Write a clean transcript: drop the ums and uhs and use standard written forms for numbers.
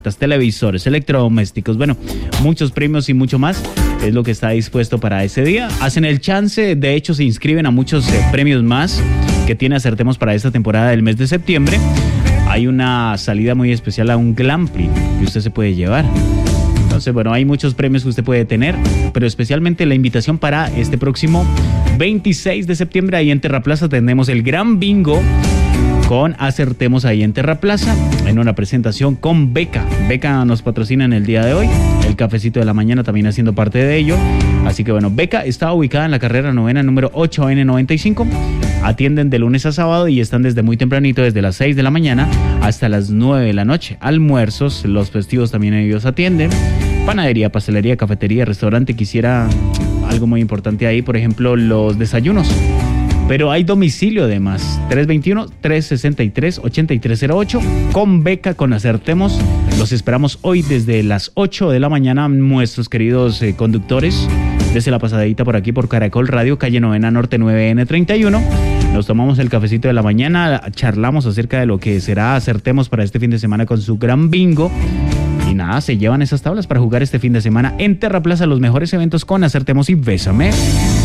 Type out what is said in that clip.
televisores, electrodomésticos, bueno, muchos premios y mucho más es lo que está dispuesto para ese día. Hacen el chance, de hecho se inscriben a muchos premios más que tiene Acertemos para esta temporada del mes de septiembre. Hay una salida muy especial a un glamping que usted se puede llevar. Entonces, bueno, hay muchos premios que usted puede tener, pero especialmente la invitación para este próximo 26 de septiembre ahí en Terraplaza tenemos el Gran Bingo con Acertemos ahí en Terraplaza, en una presentación con Beca. Beca nos patrocina en el día de hoy, el cafecito de la mañana también haciendo parte de ello. Así que bueno, Beca está ubicada en la carrera novena número 8N95. Atienden de lunes a sábado y están desde muy tempranito, desde las 6 de la mañana hasta las 9 de la noche. Almuerzos, los festivos también ellos atienden. Panadería, pastelería, cafetería, restaurante. Quisiera algo muy importante ahí, por ejemplo, los desayunos. Pero hay domicilio además, 321-363-8308, con Beca, con Acertemos. Los esperamos hoy desde las 8 de la mañana, nuestros queridos conductores, desde la pasadita por aquí por Caracol Radio, calle Novena Norte 9N31. Nos tomamos el cafecito de la mañana, charlamos acerca de lo que será Acertemos para este fin de semana con su Gran Bingo. Y nada, se llevan esas tablas para jugar este fin de semana en Terraplaza, los mejores eventos con Acertemos y Bésame.